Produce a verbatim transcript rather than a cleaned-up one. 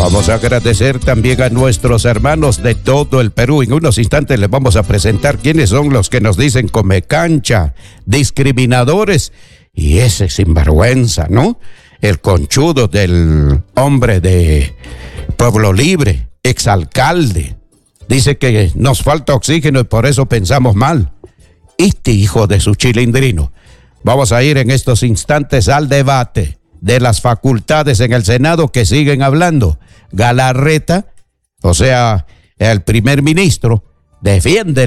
Vamos a agradecer también a nuestros hermanos de todo el Perú. En unos instantes les vamos a presentar quiénes son los que nos dicen come cancha, discriminadores y ese sinvergüenza, ¿no? El conchudo del hombre de Pueblo Libre, exalcalde. Dice que nos falta oxígeno y por eso pensamos mal. Este hijo de su chilindrino. Vamos a ir en estos instantes al debate de las facultades en el Senado que siguen hablando. Galarreta, o sea, el primer ministro, defiende